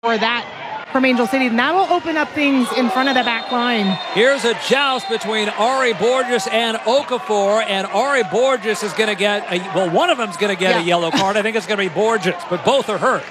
for that from Angel City. And that will open up things in front of the back line. Here's a joust between Ari Borges and Okafor, and Ari Borges is going to get one of them's going to get a yellow card. I think it's going to be Borges, but both are hurt.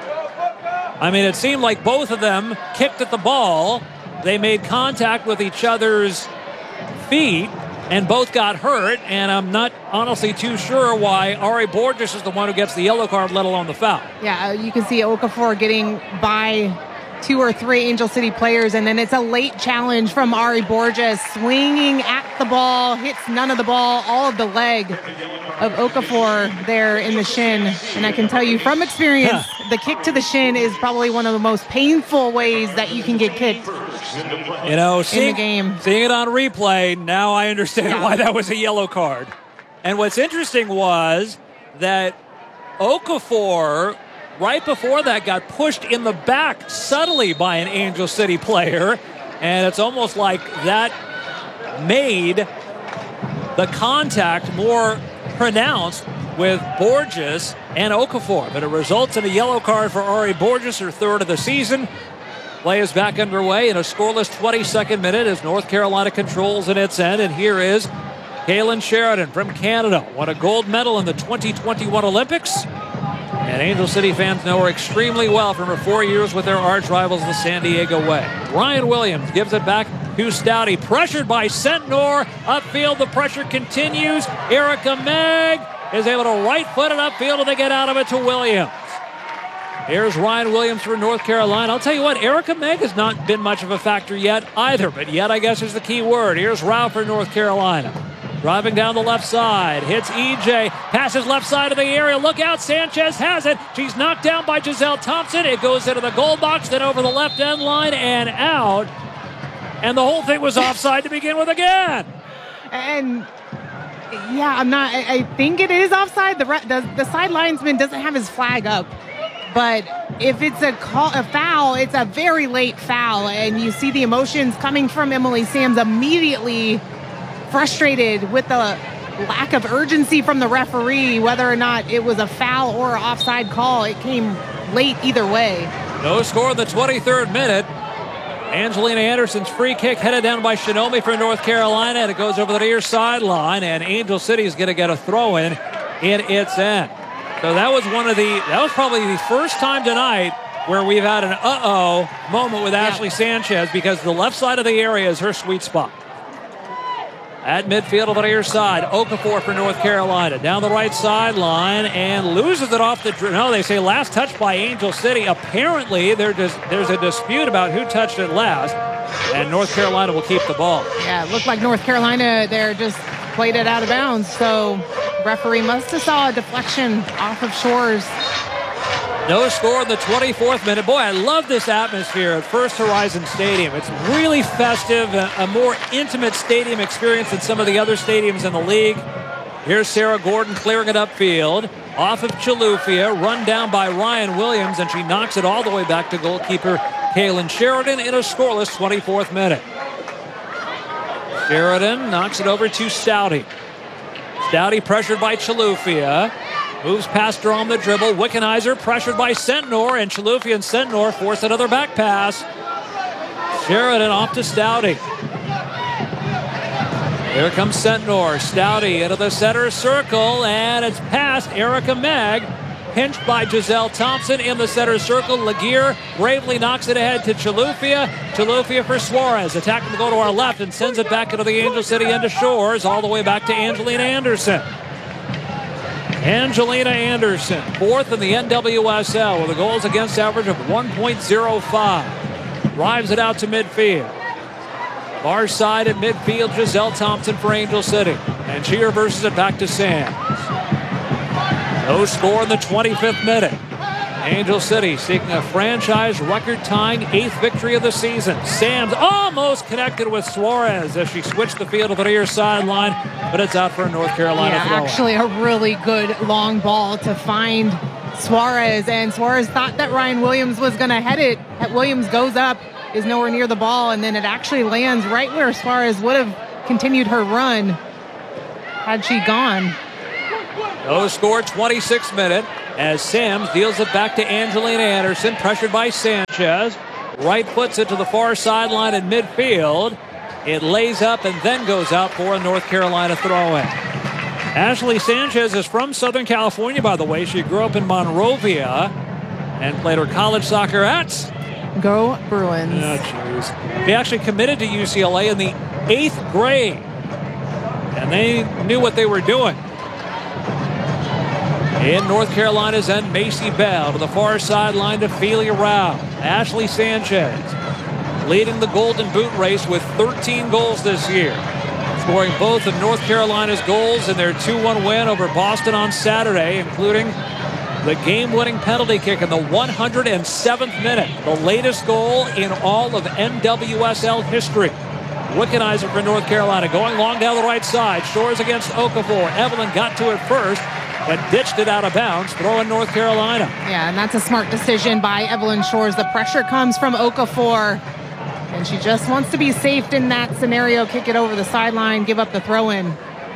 I mean, it seemed like both of them kicked at the ball. They made contact with each other's feet, and both got hurt, and I'm not honestly too sure why Ari Borges is the one who gets the yellow card, let alone the foul. Yeah, you can see Okafor getting by 2 or 3 Angel City players, and then it's a late challenge from Ari Borges, swinging at the ball, hits none of the ball, all of the leg of Okafor there in the shin. And I can tell you from experience, the kick to the shin is probably one of the most painful ways that you can get kicked in the game. Seeing it on replay, now I understand why that was a yellow card. And what's interesting was that Okafor, right before that, got pushed in the back subtly by an Angel City player, and it's almost like that made the contact more pronounced with Borges and Okafor. But it results in a yellow card for Ari Borges, her 3rd of the season. Play is back underway in a scoreless 22nd minute as North Carolina controls at its end, and here is Kailen Sheridan from Canada, won a gold medal in the 2021 Olympics. And Angel City fans know her extremely well from her 4 years with their arch rivals, the San Diego Way. Ryan Williams gives it back to Stouty. Pressured by Sentnor. Upfield, the pressure continues. Erica Megg is able to right foot it upfield, and they get out of it to Williams. Here's Ryan Williams for North Carolina. I'll tell you what, Erica Megg has not been much of a factor yet either, but yet I guess is the key word. Here's Rao for North Carolina. Driving down the left side, hits EJ, passes left side of the area. Look out, Sanchez has it. She's knocked down by Giselle Thompson. It goes into the goal box, then over the left end line and out. And the whole thing was offside to begin with again. And I think it is offside. The side linesman doesn't have his flag up. But if it's a foul, it's a very late foul. And you see the emotions coming from Emily Sams, immediately frustrated with the lack of urgency from the referee, whether or not it was a foul or an offside call. It came late either way. No score in the 23rd minute. Angelina Anderson's free kick headed down by Shinomi for North Carolina, and it goes over the near sideline, and Angel City is going to get a throw-in its end. So that was probably the first time tonight where we've had an moment with Ashley Sanchez, because the left side of the area is her sweet spot. At midfield on the near side, Okafor for North Carolina. Down the right sideline and loses it off the... No, they say last touch by Angel City. Apparently, there's a dispute about who touched it last, and North Carolina will keep the ball. Yeah, it looked like North Carolina there just played it out of bounds, so referee must have saw a deflection off of Shores. No score in the 24th minute. Boy, I love this atmosphere at First Horizon Stadium. It's really festive, a more intimate stadium experience than some of the other stadiums in the league. Here's Sarah Gordon clearing it upfield. Off of Chilufya, run down by Ryan Williams, and she knocks it all the way back to goalkeeper Kailen Sheridan in a scoreless 24th minute. Sheridan knocks it over to Stouty. Stouty pressured by Chilufya. Moves past her on the dribble. Wickenheiser pressured by Sentnor, and Chilufya and Sentnor force another back pass. Sheridan off to Stouty. Here comes Sentnor. Stouty into the center circle, and it's past Erica Megg. Pinched by Giselle Thompson in the center circle. Laguerre bravely knocks it ahead to Chilufya. Chilufya for Suarez. Attacking to go to our left and sends it back into the Angel City end of Shores, all the way back to Angelina Anderson. Angelina Anderson, 4th in the NWSL with a goals against average of 1.05. Drives it out to midfield. Far side at midfield, Giselle Thompson for Angel City. And she reverses it back to Sams. No score in the 25th minute. Angel City seeking a franchise record-tying 8th victory of the season. Sams almost connected with Suarez as she switched the field to the near sideline, but it's out for a North Carolina throw. Actually a really good long ball to find Suarez, and Suarez thought that Ryan Williams was going to head it. Williams goes up, is nowhere near the ball, and then it actually lands right where Suarez would have continued her run had she gone. No score, 26th minute. as Sams deals it back to Angelina Anderson, pressured by Sanchez. Right foots it to the far sideline in midfield. It lays up and then goes out for a North Carolina throw-in. Ashley Sanchez is from Southern California, by the way. She grew up in Monrovia and played her college soccer at... Go Bruins. Oh, jeez. She actually committed to UCLA in the 8th grade. And they knew what they were doing. In North Carolina's end, Macy Bell to the far sideline to Felia Rao. Ashley Sanchez leading the Golden Boot race with 13 goals this year, scoring both of North Carolina's goals in their 2-1 win over Boston on Saturday, including the game-winning penalty kick in the 107th minute, the latest goal in all of NWSL history. Wickenheiser for North Carolina going long down the right side. Shores against Okafor. Evelyn got to it first, but ditched it out of bounds. Throw in North Carolina. Yeah, and that's a smart decision by Evelyn Shores. The pressure comes from Okafor, and she just wants to be safe in that scenario. Kick it over the sideline, give up the throw-in.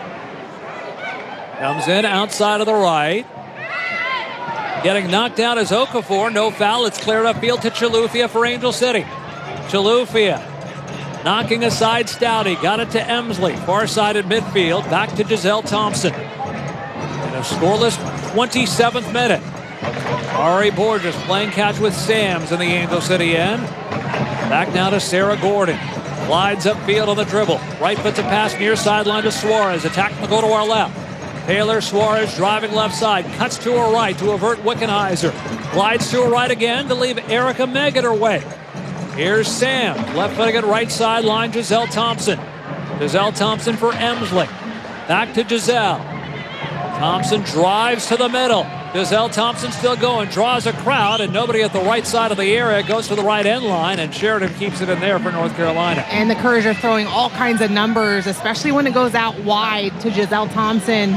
Comes in outside of the right. Getting knocked down is Okafor. No foul. It's cleared upfield to Chilufya for Angel City. Chilufya knocking aside Stouty. Got it to Emsley. Far side at midfield. Back to Giselle Thompson. In a scoreless 27th minute. Ari Borges playing catch with Sams in the Angel City end. Back now to Sarah Gordon. Glides upfield on the dribble. Right foot to pass near sideline to Suarez. Attack will go to our left. Taylor Suarez driving left side. Cuts to her right to avert Wickenheiser. Glides to her right again to leave Erica Megan her way. Here's Sam. Left footing at right sideline. Giselle Thompson. Giselle Thompson for Emsley. Back to Giselle. Thompson drives to the middle. Giselle Thompson still going. Draws a crowd and nobody at the right side of the area. Goes to the right end line and Sheridan keeps it in there for North Carolina. And the Courage are throwing all kinds of numbers, especially when it goes out wide to Giselle Thompson.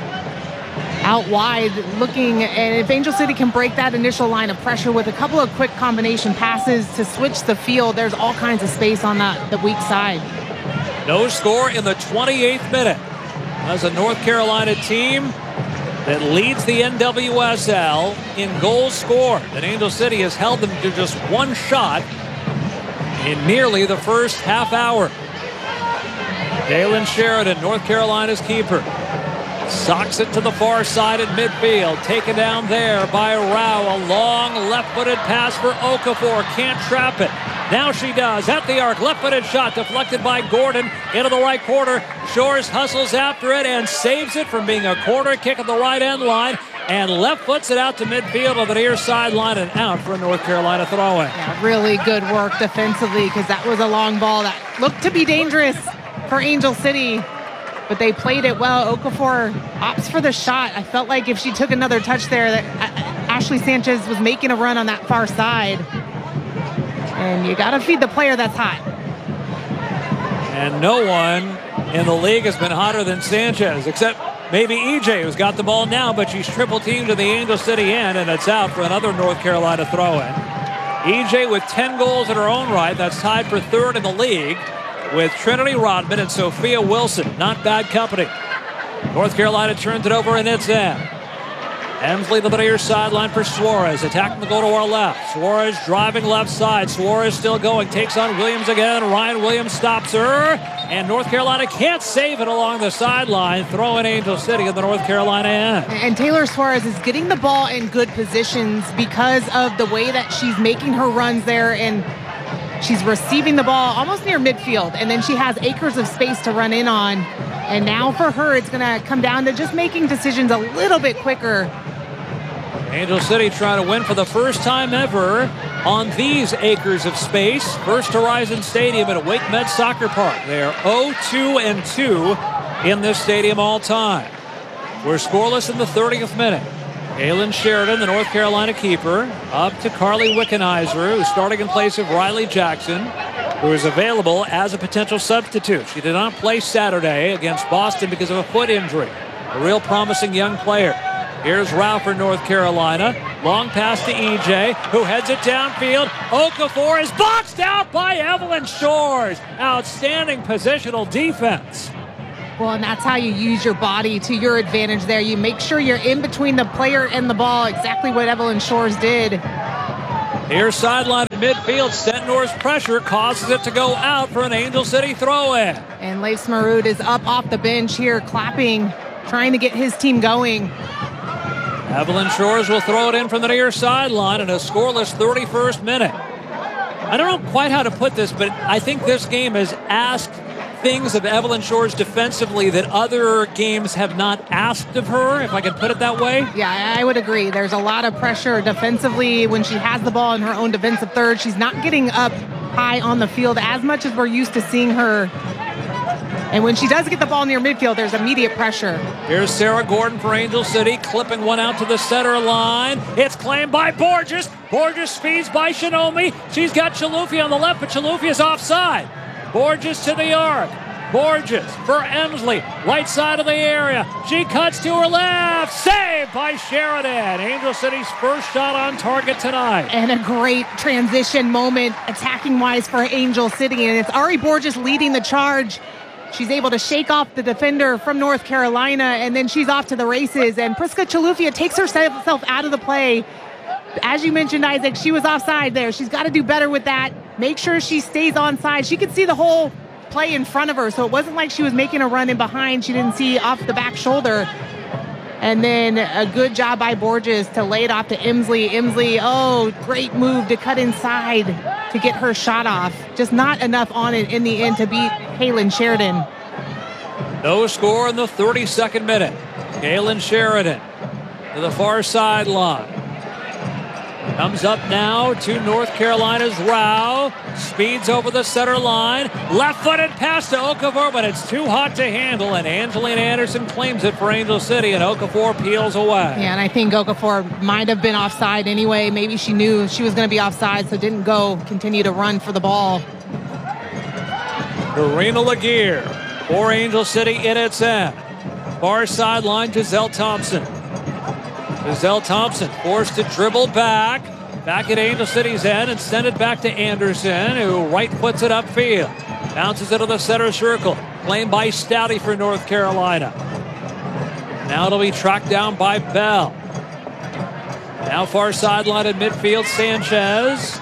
Out wide looking, and if Angel City can break that initial line of pressure with a couple of quick combination passes to switch the field, there's all kinds of space on the weak side. No score in the 28th minute. As a North Carolina team that leads the NWSL in goals scored. And Angel City has held them to just one shot in nearly the first half hour. Jalen Sheridan, North Carolina's keeper. Socks it to the far side at midfield. Taken down there by Rao. A long left-footed pass for Okafor. Can't trap it. Now she does. At the arc. Left-footed shot deflected by Gordon into the right corner. Shores hustles after it and saves it from being a corner kick at the right end line. And left foots it out to midfield on the near sideline and out for a North Carolina throw-in. Yeah, really good work defensively because that was a long ball that looked to be dangerous for Angel City. But they played it well. Okafor opts for the shot. I felt like if she took another touch there, that Ashley Sanchez was making a run on that far side. And you got to feed the player that's hot. And no one in the league has been hotter than Sanchez, except maybe EJ, who's got the ball now, but she's triple teamed to the Angel City end, and it's out for another North Carolina throw-in. EJ with 10 goals in her own right. That's tied for third in the league with Trinity Rodman and Sophia Wilson. Not bad company. North Carolina turns it over in its end. Emsley to the near sideline for Suarez. Attacking the goal to our left. Suarez driving left side. Suarez still going. Takes on Williams again. Ryan Williams stops her. And North Carolina can't save it along the sideline. Throw in Angel City in the North Carolina end. And Taylor Suarez is getting the ball in good positions because of the way that she's making her runs there. And she's receiving the ball almost near midfield. And then she has acres of space to run in on. And now for her, it's going to come down to just making decisions a little bit quicker. Angel City trying to win for the first time ever on these acres of space. First Horizon Stadium at Wake Med Soccer Park. They are 0-2-2 in this stadium all time. We're scoreless in the 30th minute. Kaylin Sheridan, the North Carolina keeper, up to Carly Wickenheiser, who's starting in place of Riley Jackson, who is available as a potential substitute. She did not play Saturday against Boston because of a foot injury. A real promising young player. Here's Rao for North Carolina. Long pass to EJ, who heads it downfield. Okafor is boxed out by Evelyn Shores. Outstanding positional defense. Well, and that's how you use your body to your advantage there. You make sure you're in between the player and the ball, exactly what Evelyn Shores did. Near sideline at midfield, Sentnor's pressure causes it to go out for an Angel City throw-in. And Leif Smarud is up off the bench here, clapping, trying to get his team going. Evelyn Shores will throw it in from the near sideline in a scoreless 31st minute. I don't know quite how to put this, but I think this game has asked things of Evelyn Shores defensively that other games have not asked of her, if I can put it that way. Yeah, I would agree. There's a lot of pressure defensively when she has the ball in her own defensive third. She's not getting up high on the field as much as we're used to seeing her. And when she does get the ball near midfield, there's immediate pressure. Here's Sarah Gordon for Angel City, clipping one out to the center line. It's claimed by Borges. Borges speeds by Shinomi. She's got Chilufya on the left, but Chilufya is offside. Borges to the arc. Borges for Emsley, right side of the area. She cuts to her left. Saved by Sheridan. Angel City's first shot on target tonight. And a great transition moment attacking-wise for Angel City. And it's Ari Borges leading the charge. She's able to shake off the defender from North Carolina, and then she's off to the races. And Priska Chilufya takes herself out of the play. As you mentioned, Isaac, she was offside there. She's got to do better with that. Make sure she stays onside. She could see the whole play in front of her, so it wasn't like she was making a run in behind. She didn't see off the back shoulder. And then a good job by Borges to lay it off to Emsley. Emsley, oh, great move to cut inside to get her shot off. Just not enough on it in the end to beat Kaylin Sheridan. No score in the 32nd minute. Kaylin Sheridan to the far sideline. Comes up now to North Carolina's Rao. Speeds over the center line. Left-footed pass to Okafor, but it's too hot to handle, and Angelina Anderson claims it for Angel City, and Okafor peels away. Yeah, and I think Okafor might have been offside anyway. Maybe she knew she was going to be offside, so didn't continue to run for the ball. Karina Laguerre for Angel City in its end. Far sideline, Giselle Thompson. Giselle Thompson forced to dribble back at Angel City's end and send it back to Anderson, who right puts it upfield. Bounces into the center circle. Claimed by Stouty for North Carolina. Now it'll be tracked down by Bell. Now far sideline at midfield, Sanchez.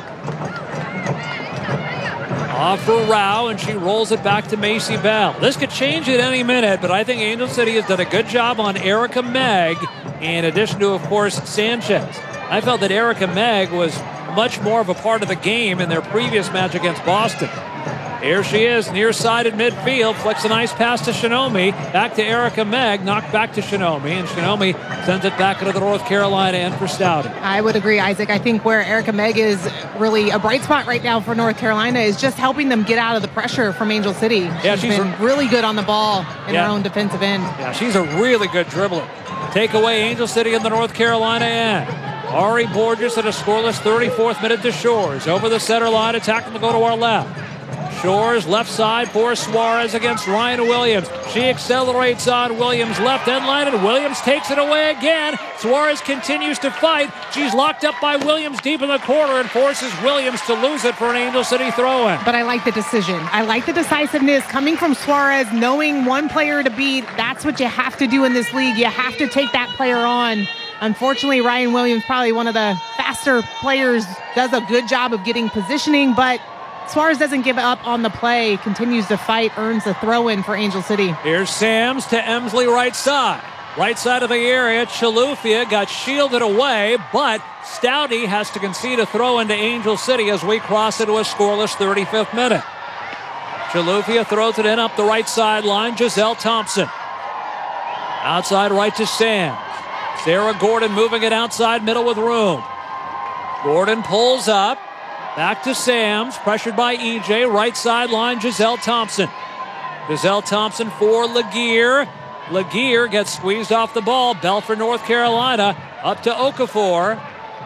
Off for Rao, and she rolls it back to Macy Bell. This could change at any minute, but I think Angel City has done a good job on Erica Megg, in addition to, of course, Sanchez. I felt that Erica Megg was much more of a part of the game in their previous match against Boston. Here she is, near side at midfield, flicks a nice pass to Shinomi, back to Erica Megg, knocked back to Shinomi, and Shinomi sends it back into the North Carolina end for Stouty. I would agree, Isaac. I think where Erica Megg is really a bright spot right now for North Carolina is just helping them get out of the pressure from Angel City. She's been really good on the ball in her own defensive end. Yeah, she's a really good dribbler. Take away Angel City in the North Carolina end. Ari Borges at a scoreless 34th minute to Shores. Over the center line, attacking to go to our left. Shores left side for Suarez against Ryan Williams. She accelerates on Williams' left end line, and Williams takes it away again. Suarez continues to fight. She's locked up by Williams deep in the corner and forces Williams to lose it for an Angel City throw-in. But I like the decision. I like the decisiveness coming from Suarez, knowing one player to beat. That's what you have to do in this league. You have to take that player on. Unfortunately, Ryan Williams, probably one of the faster players, does a good job of getting positioning, but Suarez doesn't give up on the play, continues to fight, earns a throw-in for Angel City. Here's Sams to Emsley right side. Right side of the area, Chilufya got shielded away, but Stouty has to concede a throw into Angel City as we cross into a scoreless 35th minute. Chilufya throws it in up the right sideline, Giselle Thompson. Outside right to Sams. Sarah Gordon moving it outside middle with room. Gordon pulls up. Back to Sams, pressured by EJ. Right sideline, Giselle Thompson. Giselle Thompson for Laguerre. Laguerre gets squeezed off the ball. Bell for North Carolina. Up to Okafor.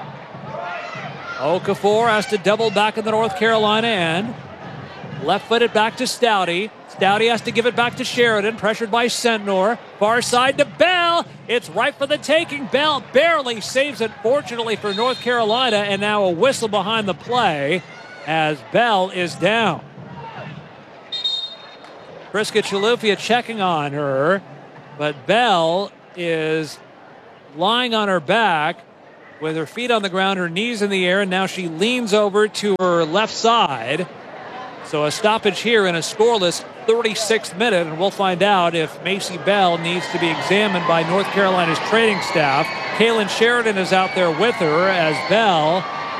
Okafor has to double back in the North Carolina end. Left-footed back to Stouty. Stouty has to give it back to Sheridan, pressured by Sentnor. Far side to Bell. It's right for the taking. Bell barely saves it, fortunately for North Carolina, and now a whistle behind the play as Bell is down. Priska Chilufya checking on her, but Bell is lying on her back with her feet on the ground, her knees in the air, and now she leans over to her left side. So a stoppage here in a scoreless 36th minute, and we'll find out if Macy Bell needs to be examined by North Carolina's training staff. Kaylin Sheridan is out there with her as Bell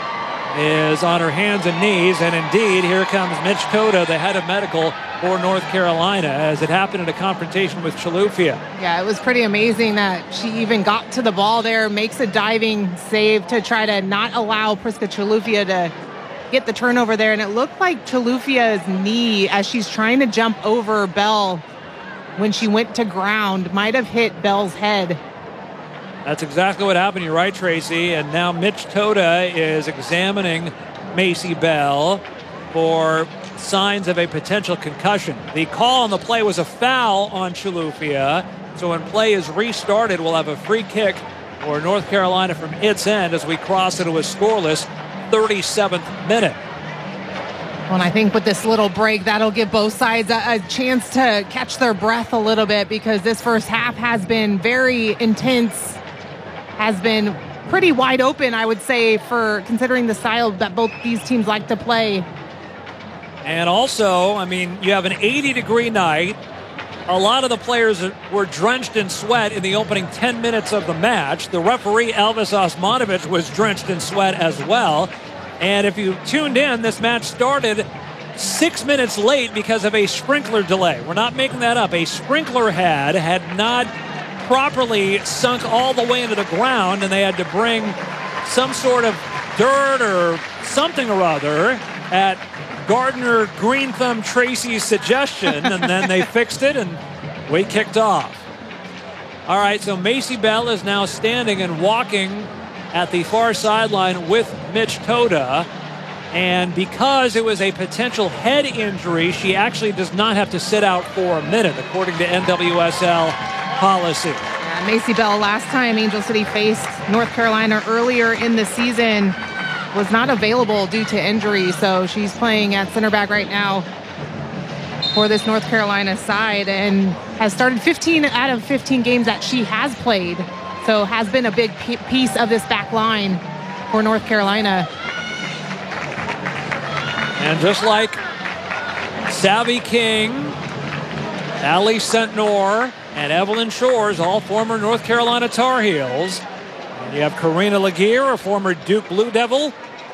is on her hands and knees, and indeed, here comes Mitch Koda, the head of medical for North Carolina, as it happened in a confrontation with Chilufya. Yeah, it was pretty amazing that she even got to the ball there, makes a diving save to try to not allow Priska Chilufya to get the turnover there, and it looked like Chilufya's knee, as she's trying to jump over Bell when she went to ground, might have hit Bell's head. That's exactly what happened. You're right, Tracy. And now Mitch Koda is examining Macy Bell for signs of a potential concussion. The call on the play was a foul on Chilufya, so when play is restarted, we'll have a free kick for North Carolina from its end as we cross into a scoreless 37th minute. Well, and I think with this little break, that'll give both sides a chance to catch their breath a little bit, because this first half has been very intense, has been pretty wide open, I would say, for considering the style that both these teams like to play. And also, I mean, you have an 80-degree night. A lot of the players were drenched in sweat in the opening 10 minutes of the match. The referee, Elvis Osmanovic, was drenched in sweat as well. And if you tuned in, this match started 6 minutes late because of a sprinkler delay. We're not making that up. A sprinkler had not properly sunk all the way into the ground, and they had to bring some sort of dirt or something or other at Gardner Green Thumb Tracy's suggestion, and then they fixed it, and we kicked off. All right, so Macy Bell is now standing and walking at the far sideline with Mitch Koda, and because it was a potential head injury, she actually does not have to sit out for a minute, according to NWSL policy. Yeah, Macy Bell, last time Angel City faced North Carolina earlier in the season, was not available due to injury, so she's playing at center back right now for this North Carolina side, and has started 15 out of 15 games that she has played, so has been a big piece of this back line for North Carolina. And just like Savvy King, Allie Sentnor, and Evelyn Shores, all former North Carolina Tar Heels. And you have Karina Laguerre, a former Duke Blue Devil.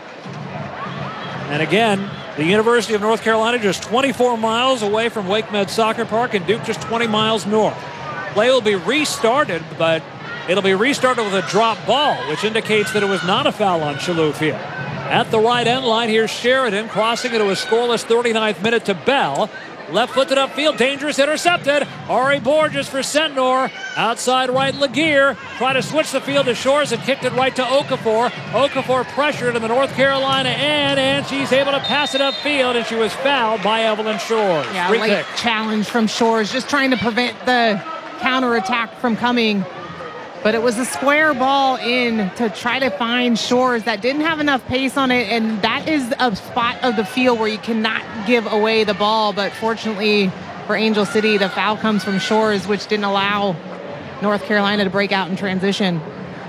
And again, the University of North Carolina just 24 miles away from Wake Med Soccer Park, and Duke just 20 miles north. Play will be restarted, but it'll be restarted with a drop ball, which indicates that it was not a foul on Chilufya. At the right end line, here's Sheridan crossing into a scoreless 39th minute to Bell. Left-footed upfield, dangerous, intercepted. Ari Borges for Sentnor. Outside right, Laguerre. Try to switch the field to Shores and kicked it right to Okafor. Okafor pressured in the North Carolina end, and she's able to pass it upfield, and she was fouled by Evelyn Shores. Yeah, late challenge from Shores, just trying to prevent the counterattack from coming. But it was a square ball in to try to find Shores that didn't have enough pace on it, and that is a spot of the field where you cannot give away the ball. But fortunately for Angel City, the foul comes from Shores, which didn't allow North Carolina to break out in transition.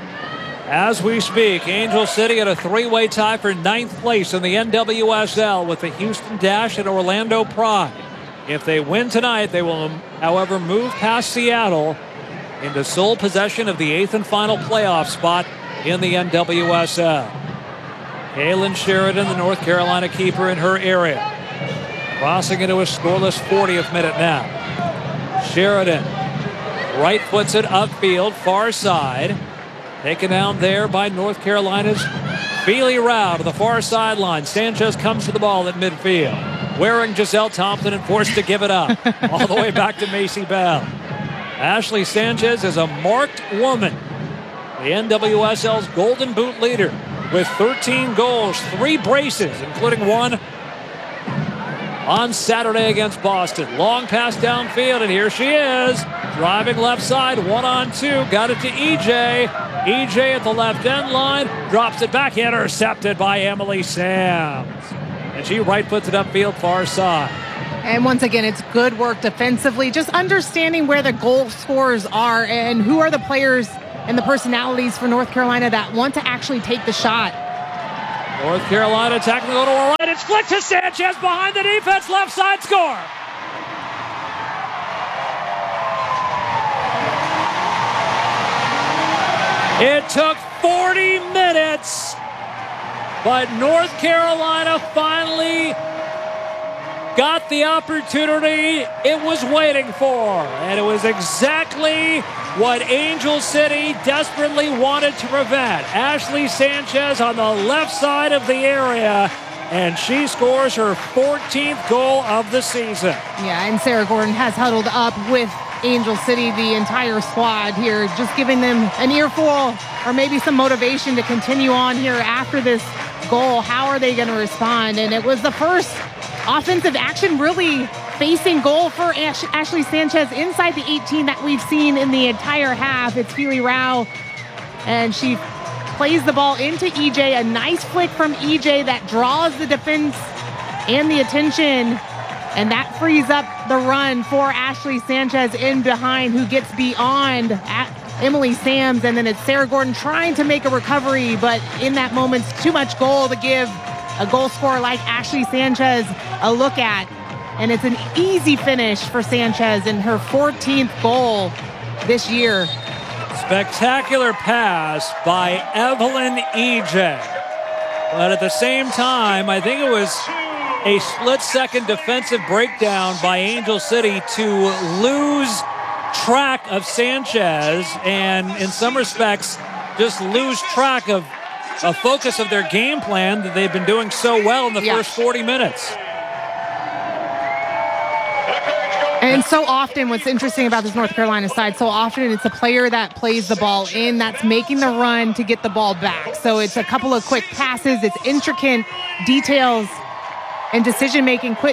As we speak, Angel City at a three-way tie for 9th place in the NWSL with the Houston Dash and Orlando Pride. If they win tonight, they will, however, move past Seattle into sole possession of the 8th and final playoff spot in the NWSL. Kaylin Sheridan, the North Carolina keeper, in her area. Crossing into a scoreless 40th minute now. Sheridan right foots it upfield, far side. Taken down there by North Carolina's Feely Rao to the far sideline. Sanchez comes to the ball at midfield. Wearing Giselle Thompson and forced to give it up. All the way back to Macy Bell. Ashley Sanchez is a marked woman. The NWSL's Golden Boot leader with 13 goals, 3 braces, including one on Saturday against Boston. Long pass downfield, and here she is. Driving left side, 1-on-2. Got it to EJ. EJ at the left end line. Drops it back, intercepted by Emily Sams. And she right puts it upfield, far side. And once again, it's good work defensively, just understanding where the goal scorers are and who are the players and the personalities for North Carolina that want to actually take the shot. North Carolina attacking the goal to our right. It's flicked to Sanchez behind the defense, left side, score. It took 40 minutes, but North Carolina finally got the opportunity it was waiting for. And it was exactly what Angel City desperately wanted to prevent. Ashley Sanchez on the left side of the area, and she scores her 14th goal of the season. Yeah, and Sarah Gordon has huddled up with Angel City, the entire squad here, just giving them an earful or maybe some motivation to continue on here after this goal. How are they going to respond? And it was the first offensive action really facing goal for Ashley Sanchez inside the 18 that we've seen in the entire half. It's Feely Rao, and she plays the ball into EJ. A nice flick from EJ that draws the defense and the attention, and that frees up the run for Ashley Sanchez in behind, who gets beyond Emily Sams, and then it's Sarah Gordon trying to make a recovery, but in that moment, too much goal to give a goal scorer like Ashley Sanchez a look at. And it's an easy finish for Sanchez in her 14th goal this year. Spectacular pass by Evelyn EJ. But at the same time, I think it was a split-second defensive breakdown by Angel City to lose track of Sanchez and, in some respects, just lose track of a focus of their game plan that they've been doing so well in the first 40 minutes. And so often, what's interesting about this North Carolina side, so often it's a player that plays the ball in that's making the run to get the ball back. So it's a couple of quick passes, it's intricate details and decision-making, quick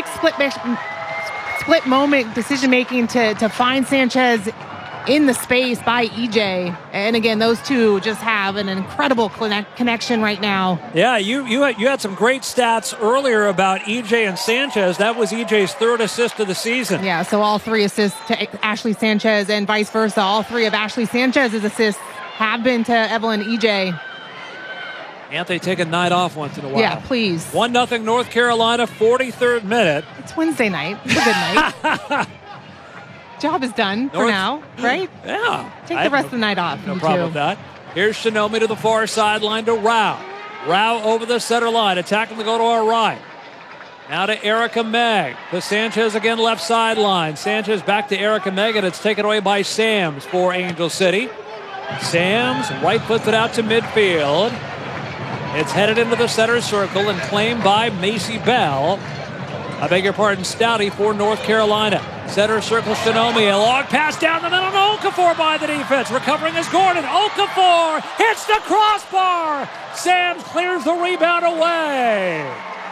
split moment decision-making to find Sanchez in the space by EJ. And again, those two just have an incredible connection right now. Yeah, you had some great stats earlier about EJ and Sanchez. That was EJ's third assist of the season. Yeah, so all 3 assists to Ashley Sanchez and vice versa. All 3 of Ashley Sanchez's assists have been to Evelyn EJ. Can't they take a night off once in a while? Yeah, please. 1-0 North Carolina, 43rd minute. It's Wednesday night. It's a good night. Job is done for now, right? Yeah. Take the rest of the night off. No problem with that. Here's Shinomi to the far sideline to Rao. Rao over the center line, attacking the goal to our right. Now to Erica Megg. To Sanchez again, left sideline. Sanchez back to Erica Megg, and it's taken away by Sams for Angel City. Sams right puts it out to midfield. It's headed into the center circle and claimed by Macy Bell. I beg your pardon, Stouty for North Carolina. Center circle, Shinomi. A long pass down the middle to Okafor by the defense. Recovering is Gordon. Okafor hits the crossbar. Sams clears the rebound away.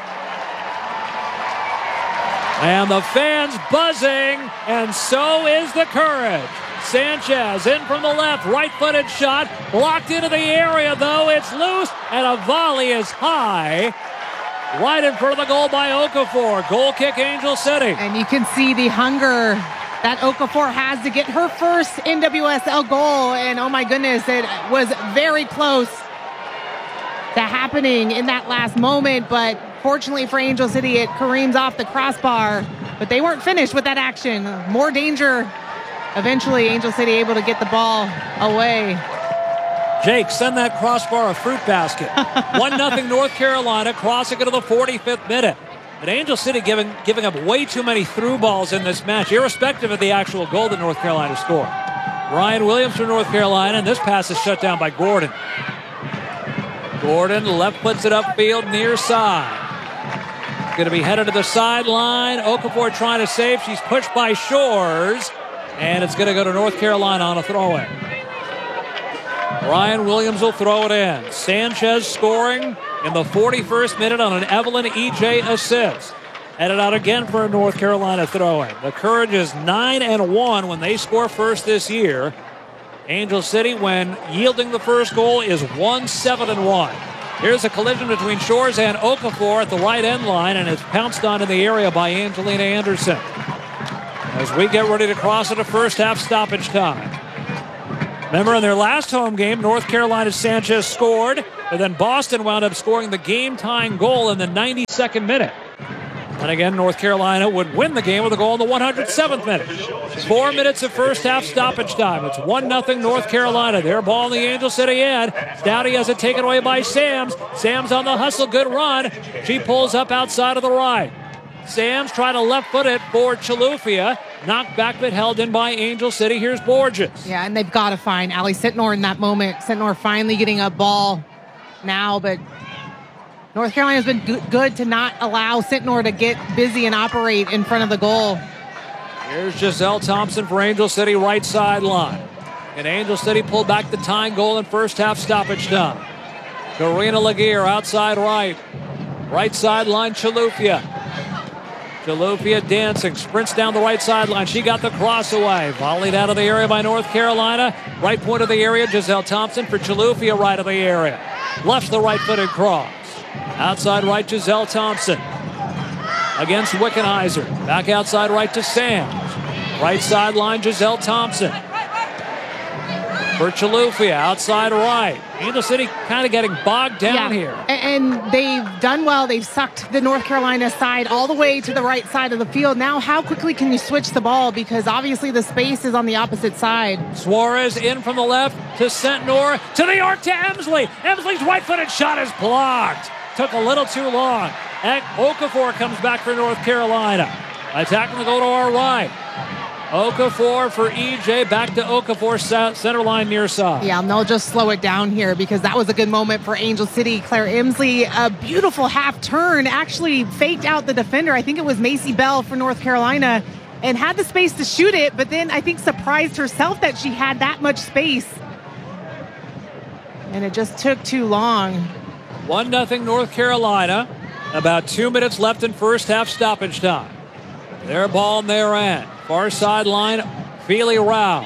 And the fans buzzing, and so is the Courage. Sanchez in from the left, right-footed shot. Blocked into the area, though. It's loose, and a volley is high. Right in front of the goal by Okafor. Goal kick, Angel City. And you can see the hunger that Okafor has to get her first NWSL goal. And oh my goodness, it was very close to happening in that last moment. But fortunately for Angel City, it careens off the crossbar. But they weren't finished with that action. More danger. Eventually, Angel City able to get the ball away. Jake, send that crossbar a fruit basket. 1-0 North Carolina, crossing into the 45th minute. But Angel City giving up way too many through balls in this match, irrespective of the actual goal that North Carolina scored. Ryan Williams from North Carolina, and this pass is shut down by Gordon. Gordon left puts it upfield near side. Going to be headed to the sideline. Okafor trying to save. She's pushed by Shores, and it's going to go to North Carolina on a throw-in. Ryan Williams will throw it in. Sanchez scoring in the 41st minute on an Evelyn EJ assist. Headed out again for a North Carolina throw-in. The Courage is 9-1 when they score first this year. Angel City, when yielding the first goal, is 1-7-1. Here's a collision between Shores and Okafor at the right end line, and it's pounced on in the area by Angelina Anderson. As we get ready to cross into first half stoppage time. Remember, in their last home game, North Carolina's Sanchez scored, and then Boston wound up scoring the game-tying goal in the 92nd minute. And again, North Carolina would win the game with a goal in the 107th minute. 4 minutes of first half stoppage time. It's 1-0 North Carolina. Their ball in the Angel City end. Stouty has it taken away by Sams. Sams on the hustle. Good run. She pulls up outside of the right. Sams trying to left foot it for Chilufya. Knocked back but held in by Angel City. Here's Borges. Yeah, and they've got to find Ali Sentnor in that moment. Sentnor finally getting a ball now, but North Carolina's been good to not allow Sentnor to get busy and operate in front of the goal. Here's Giselle Thompson for Angel City, right sideline. And Angel City pulled back the tying goal in first half stoppage time. Karina Laguerre outside right. Right sideline, Chilufya. Chilufya dancing, sprints down the right sideline. She got the cross away. Volleyed out of the area by North Carolina. Right point of the area, Giselle Thompson for Chilufya, right of the area. Left the right-footed cross. Outside right, Giselle Thompson. Against Wickenheiser. Back outside right to Sams. Right sideline, Giselle Thompson. For Chilufya, outside right. Angel City kind of getting bogged down here. And they've done well. They've sucked the North Carolina side all the way to the right side of the field. Now, how quickly can you switch the ball? Because obviously the space is on the opposite side. Suarez in from the left to Sentnor. To the arc to Emsley. Emsley's right-footed shot is blocked. Took a little too long. And Okafor comes back for North Carolina. Attacking the goal to our right. Okafor for EJ. Back to Okafor, center line near side. Yeah, and they'll just slow it down here because that was a good moment for Angel City. Claire Emsley, a beautiful half turn, actually faked out the defender. I think it was Macy Bell for North Carolina and had the space to shoot it, but then I think surprised herself that she had that much space. And it just took too long. 1-0 North Carolina. About 2 minutes left in first half stoppage time. Their ball in their end. Far sideline, Feely Rao.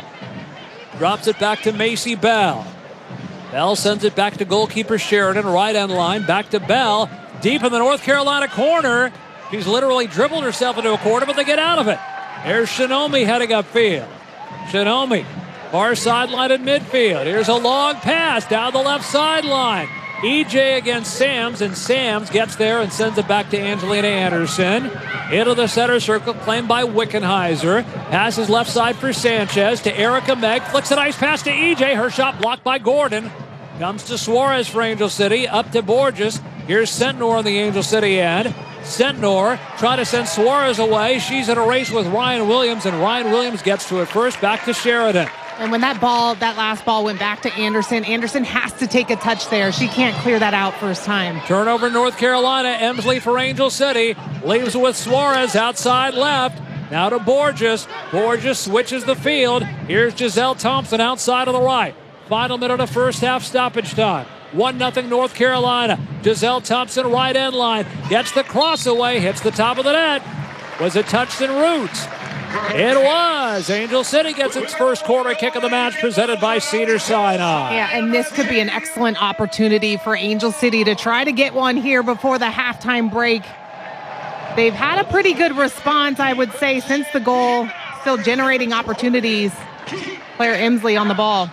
Drops it back to Macy Bell. Bell sends it back to goalkeeper Sheridan, right end line. Back to Bell, deep in the North Carolina corner. She's literally dribbled herself into a corner, but they get out of it. There's Shinomi heading upfield. Shinomi, far sideline at midfield. Here's a long pass down the left sideline. EJ against Sams, and Sams gets there and sends it back to Angelina Anderson. Into the center circle, claimed by Wickenheiser. Passes left side for Sanchez to Erica Megg. Flicks a nice pass to EJ. Her shot blocked by Gordon. Comes to Suarez for Angel City. Up to Borges. Here's Sentnor on the Angel City end. Sentnor trying to send Suarez away. She's in a race with Ryan Williams, and Ryan Williams gets to it first. Back to Sheridan. And when that last ball went back to Anderson, Anderson has to take a touch there. She can't clear that out first time. Turnover North Carolina. Emsley for Angel City. Leaves with Suarez outside left. Now to Borges. Borges switches the field. Here's Giselle Thompson outside of the right. Final minute of first half stoppage time. 1-0 North Carolina. Giselle Thompson right end line. Gets the cross away. Hits the top of the net. Was it touched in roots? It was. Angel City gets its first corner kick of the match, presented by Cedars-Sinai. Yeah, and this could be an excellent opportunity for Angel City to try to get one here before the halftime break. They've had a pretty good response, I would say, since the goal. Still generating opportunities. Claire Emsley on the ball.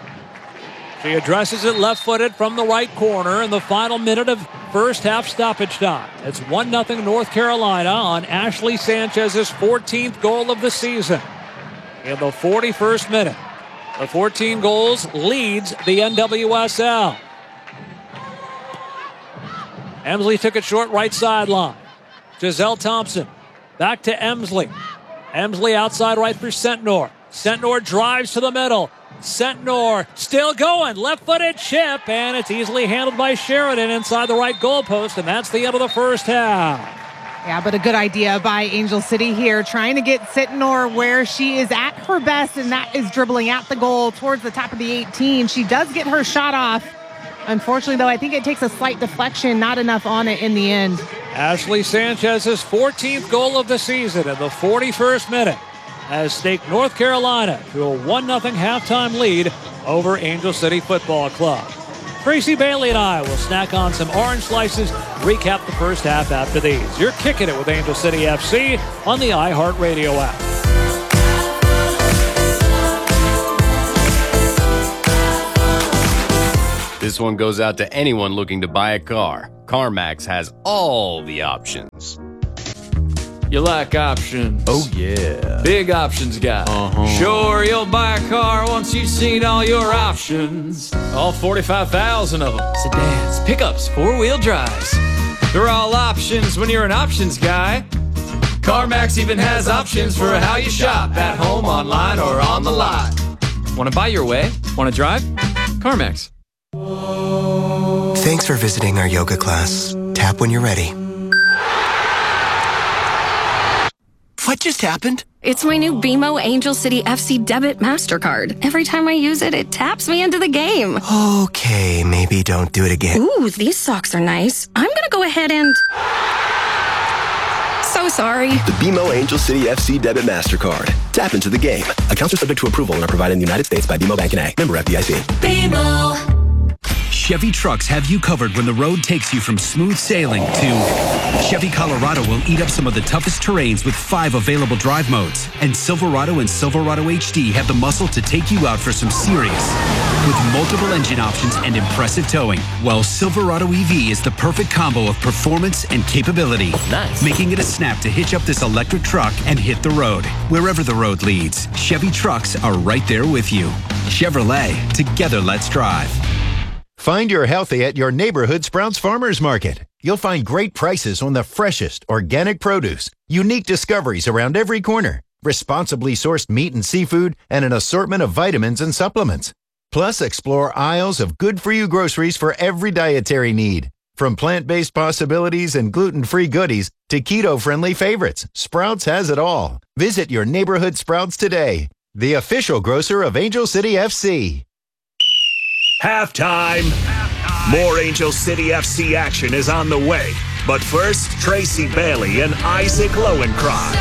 She addresses it left-footed from the right corner in the final minute of first half stoppage time. It's 1-0 North Carolina on Ashley Sanchez's 14th goal of the season. In the 41st minute, the 14 goals leads the NWSL. Emsley took it short right sideline. Giselle Thompson back to Emsley. Emsley outside right for Sentnor. Sentnor drives to the middle. Sentnor still going, left-footed chip, and it's easily handled by Sheridan inside the right goalpost, and that's the end of the first half. Yeah, but a good idea by Angel City here, trying to get Sentnor where she is at her best, and that is dribbling at the goal towards the top of the 18. She does get her shot off. Unfortunately, though, I think it takes a slight deflection, not enough on it in the end. Ashley Sanchez's 14th goal of the season in the 41st minute has staked North Carolina to a 1-0 halftime lead over Angel City Football Club. Tracy Bailey and I will snack on some orange slices, recap the first half after these. You're kicking it with Angel City FC on the iHeartRadio app. This one goes out to anyone looking to buy a car. CarMax has all the options. You like options? Oh, yeah. Big options guy. Sure, you'll buy a car once you've seen all your options. All 45,000 of them. Sedans, pickups, four-wheel drives. They're all options when you're an options guy. CarMax even has options for how you shop, at home, online, or on the lot. Want to buy your way? Want to drive? CarMax. Thanks for visiting our yoga class. Tap when you're ready. What just happened? It's my new BMO Angel City FC Debit MasterCard. Every time I use it, it taps me into the game. Okay, maybe don't do it again. Ooh, these socks are nice. I'm gonna go ahead and... So sorry. The BMO Angel City FC Debit MasterCard. Tap into the game. Accounts are subject to approval and are provided in the United States by BMO Bank and A. Member FDIC. BMO. Chevy trucks have you covered when the road takes you from smooth sailing to Chevy Colorado will eat up some of the toughest terrains with 5 available drive modes. And Silverado and Silverado HD have the muscle to take you out for some serious. With multiple engine options and impressive towing, well, Silverado EV is the perfect combo of performance and capability. Nice. Making it a snap to hitch up this electric truck and hit the road. Wherever the road leads, Chevy trucks are right there with you. Chevrolet, together let's drive. Find your healthy at your neighborhood Sprouts Farmers Market. You'll find great prices on the freshest organic produce, unique discoveries around every corner, responsibly sourced meat and seafood, and an assortment of vitamins and supplements. Plus, explore aisles of good-for-you groceries for every dietary need. From plant-based possibilities and gluten-free goodies to keto-friendly favorites, Sprouts has it all. Visit your neighborhood Sprouts today, the official grocer of Angel City FC. Halftime. More Angel City FC action is on the way. But first, Tracy Bailey and Isaac Lowenkron.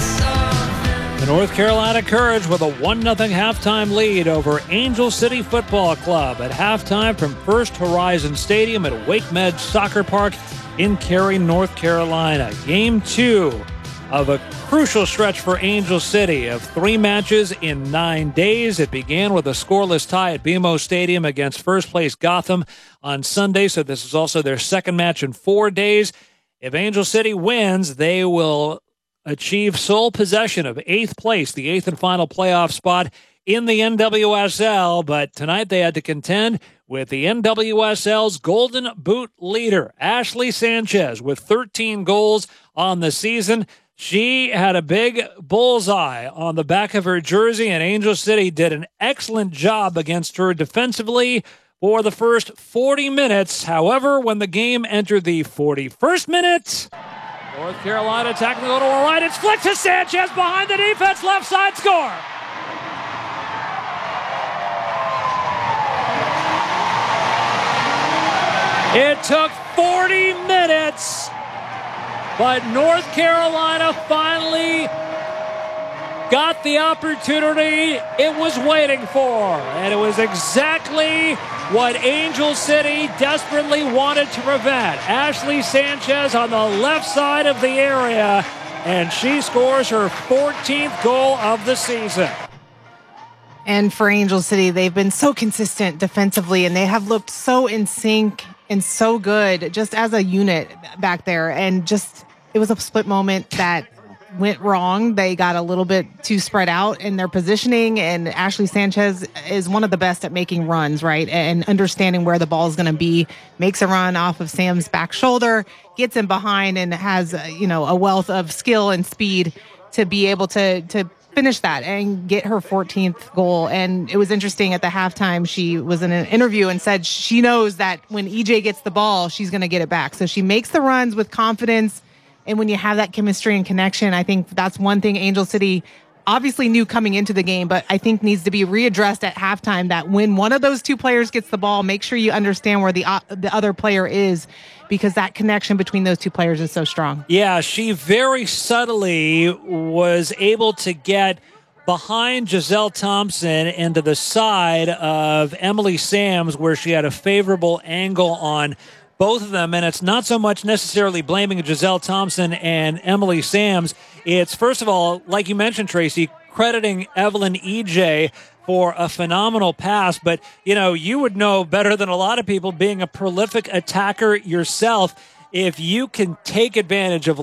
The North Carolina Courage with a 1-0 halftime lead over Angel City Football Club at halftime from First Horizon Stadium at Wake Med Soccer Park in Cary, North Carolina. Game 2 of a crucial stretch for Angel City of 3 matches in 9 days. It began with a scoreless tie at BMO Stadium against first place Gotham on Sunday, so this is also their second match in 4 days. If Angel City wins, they will achieve sole possession of 8th place, the 8th and final playoff spot in the NWSL, but tonight they had to contend with the NWSL's Golden Boot leader, Ashley Sanchez, with 13 goals on the season. She had a big bullseye on the back of her jersey, and Angel City did an excellent job against her defensively for the first 40 minutes. However, when the game entered the 41st minute, North Carolina tackling a little right. It's flicked to Sanchez behind the defense, left side score. It took 40 minutes. But North Carolina finally got the opportunity it was waiting for. And it was exactly what Angel City desperately wanted to prevent. Ashley Sanchez on the left side of the area, and she scores her 14th goal of the season. And for Angel City, they've been so consistent defensively, and they have looked so in sync and so good just as a unit back there. And just, it was a split moment that went wrong. They got a little bit too spread out in their positioning, and Ashley Sanchez is one of the best at making runs, right? And understanding where the ball is going to be, makes a run off of Sam's back shoulder, gets him behind, and has, a wealth of skill and speed to be able to finish that and get her 14th goal. And it was interesting at the halftime, she was in an interview and said she knows that when EJ gets the ball, she's going to get it back. So she makes the runs with confidence. And when you have that chemistry and connection, I think that's one thing Angel City obviously knew coming into the game, but I think needs to be readdressed at halftime, that when one of those two players gets the ball, make sure you understand where the other player is, because that connection between those two players is so strong. Yeah, she very subtly was able to get behind Giselle Thompson and to the side of Emily Sams, where she had a favorable angle on both of them. And it's not so much necessarily blaming Giselle Thompson and Emily Sams. It's, first of all, like you mentioned, Tracy, crediting Evelyn EJ for a phenomenal pass. But, you would know better than a lot of people, being a prolific attacker yourself, if you can take advantage of